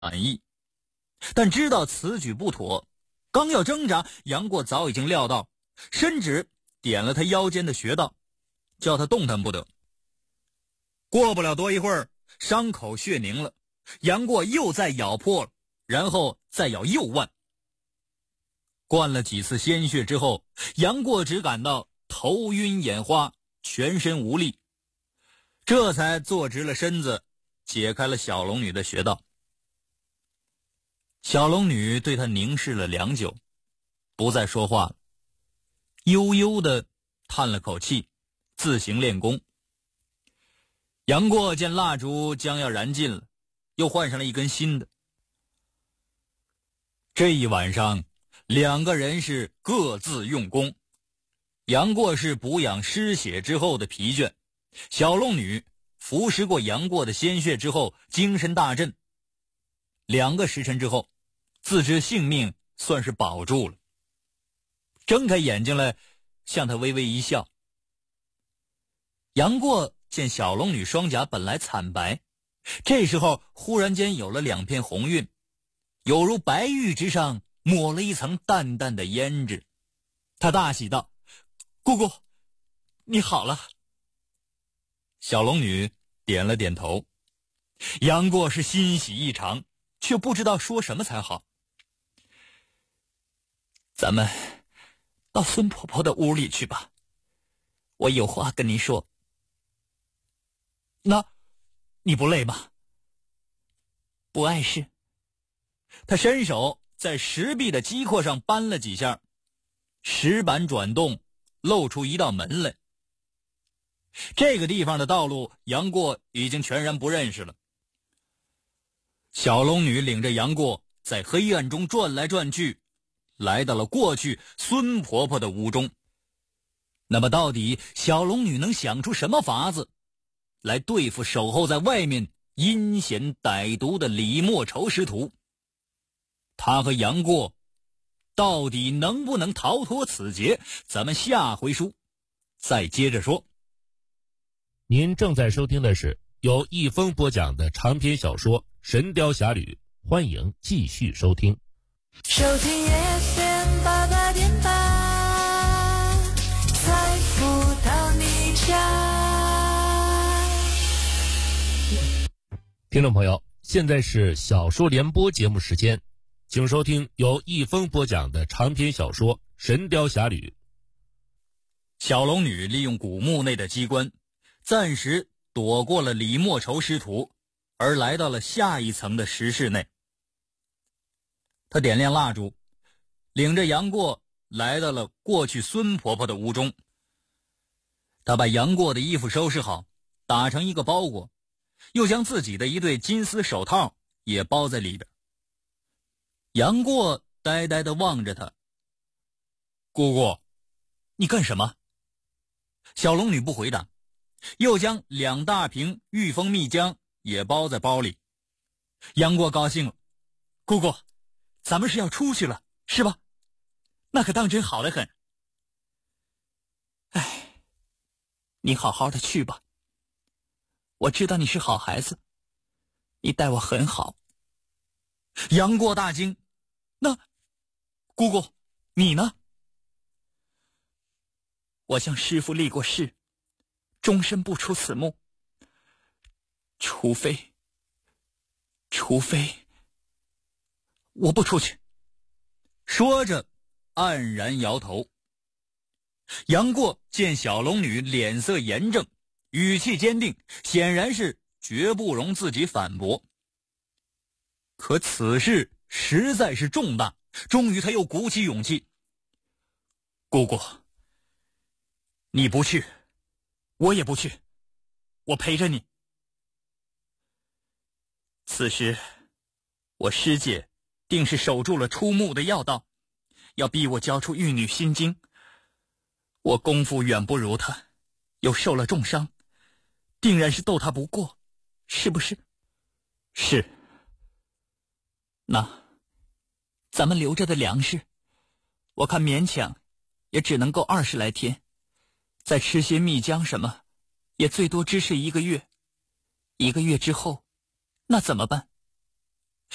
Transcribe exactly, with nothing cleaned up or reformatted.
满意，但知道此举不妥，刚要挣扎，杨过早已经料到，伸指点了他腰间的穴道，叫他动弹不得。过不了多一会儿，伤口血凝了，杨过又再咬破了，然后再咬右腕。灌了几次鲜血之后，杨过只感到头晕眼花，全身无力，这才坐直了身子，解开了小龙女的穴道。小龙女对他凝视了良久，不再说话了，悠悠地叹了口气，自行练功。杨过见蜡烛将要燃尽了，又换上了一根新的。这一晚上，两个人是各自用功。杨过是补养失血之后的疲倦，小龙女服食过杨过的鲜血之后精神大振。两个时辰之后，自知性命算是保住了，睁开眼睛来，向他微微一笑。杨过见小龙女双颊本来惨白，这时候忽然间有了两片红晕，有如白玉之上抹了一层淡淡的胭脂。他大喜道：姑姑，你好了。小龙女点了点头。杨过是欣喜异常，却不知道说什么才好。咱们到孙婆婆的屋里去吧，我有话跟你说。那你不累吗？不碍事。他伸手在石壁的基廓上扳了几下，石板转动，露出一道门来。这个地方的道路杨过已经全然不认识了。小龙女领着杨过在黑暗中转来转去，来到了过去孙婆婆的屋中。那么到底小龙女能想出什么法子来对付守候在外面阴险歹毒的李莫愁师徒？他和杨过到底能不能逃脱此劫？咱们下回书再接着说。 您正在收听的是由一峰播讲的长篇小说《神雕侠侣》，欢迎继续收听。 收听 F M 八八点八，财富到你家。 听众朋友，现在是小说联播节目时间，请收听由一峰播讲的长篇小说《神雕侠侣》。 小龙女利用古墓内的机关，暂时躲过了李莫愁师徒，而来到了下一层的石室内。他点亮蜡烛，领着杨过来到了过去孙婆婆的屋中。他把杨过的衣服收拾好，打成一个包裹，又将自己的一对金丝手套也包在里边。杨过呆呆地望着他。姑姑，你干什么？小龙女不回答，又将两大瓶御风蜜浆也包在包里。杨过高兴了，姑姑，咱们是要出去了，是吧？那可当真好得很。哎，你好好的去吧，我知道你是好孩子，你待我很好。杨过大惊，那姑姑你呢？我向师父立过誓，终身不出此墓，除非除非我不出去。说着黯然摇头。杨过见小龙女脸色严正，语气坚定，显然是绝不容自己反驳。可此事实在是重大，终于他又鼓起勇气。姑姑，你不去，我也不去，我陪着你。此时我师姐定是守住了出墓的要道，要逼我交出玉女心经。我功夫远不如她，又受了重伤，定然是斗她不过，是不是？是。那咱们留着的粮食，我看勉强也只能够二十来天，再吃些蜜浆什么，也最多支持一个月。一个月之后，那怎么办？